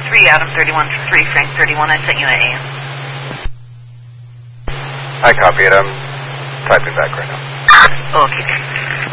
3, Adam 31, 3, Frank 31. I sent you an AM. I copy it. I'm typing back right now. Okay.